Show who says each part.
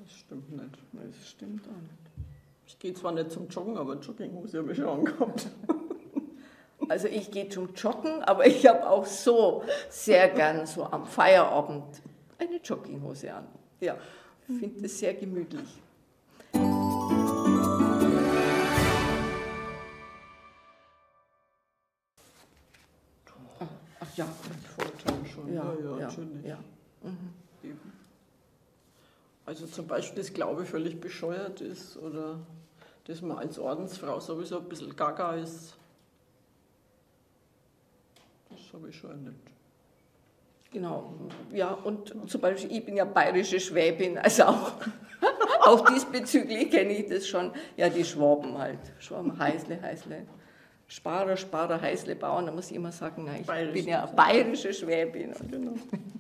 Speaker 1: Das stimmt nicht. Nein, das stimmt auch nicht. Ich gehe zwar nicht zum Joggen, aber Jogginghose habe ich schon angehabt.
Speaker 2: Also ich gehe zum Joggen, aber ich habe auch so sehr gern so am Feierabend eine Jogginghose an. Ja, ich finde das sehr gemütlich. Ach ja,
Speaker 1: Vorteil schon.
Speaker 2: ja,
Speaker 1: natürlich.
Speaker 2: ja.
Speaker 1: Eben. Also zum Beispiel, das Glaube völlig bescheuert ist oder dass man als Ordensfrau sowieso ein bisschen gaga ist. Das habe ich schon nicht.
Speaker 2: Genau, ja, und zum Beispiel, ich bin ja bayerische Schwäbin, also auch diesbezüglich kenne ich das schon. Ja, die Schwaben halt, Schwaben, Heißle, Sparer, Heißle, Bauern, da muss ich immer sagen, nein, ich bin ja bayerische Schwäbin.
Speaker 1: Genau.